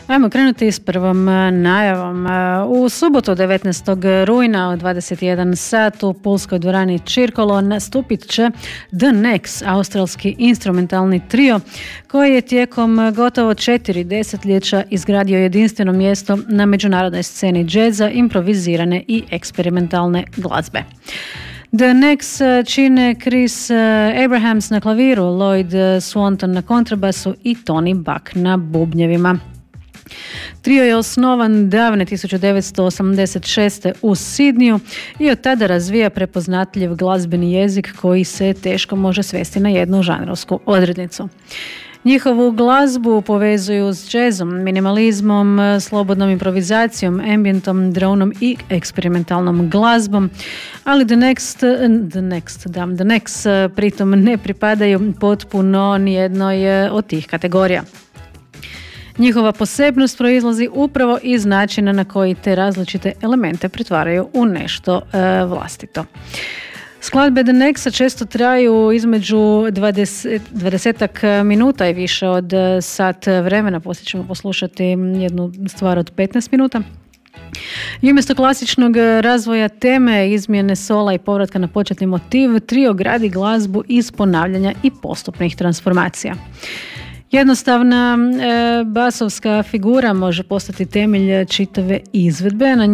Ajmo krenuti s prvom najavom. U subotu 19. rujna od 21 sat u pulskoj dvorani Čirkolo nastupit će The Nex, australski instrumentalni trio koji je tijekom gotovo 4 desetljeća izgradio jedinstveno mjesto na međunarodnoj sceni džeza, improvizirane i eksperimentalne glazbe. The Nex čine Chris Abrahams na klaviru, Lloyd Swanton na kontrabasu i Tony Buck na bubnjevima. Trio je osnovan davne 1986. u Sidniju i od tada razvija prepoznatljiv glazbeni jezik koji se teško može svesti na jednu žanrovsku odrednicu. Njihovu glazbu povezuju s džezom, minimalizmom, slobodnom improvizacijom, ambientom, dronom i eksperimentalnom glazbom, ali The Nex pritom ne pripadaju potpuno nijednoj od tih kategorija. Njihova posebnost proizlazi upravo iz načina na koji te različite elemente pretvaraju u nešto vlastito. Skladbe The Nexa često traju između 20 minuta i više od sat vremena. Poslije ćemo poslušati jednu stvar od 15 minuta. I umjesto klasičnog razvoja teme, izmjene sola i povratka na početni motiv, trio gradi glazbu iz ponavljanja i postupnih transformacija. Jednostavna basovska figura može postati temelj čitave izvedbe. Na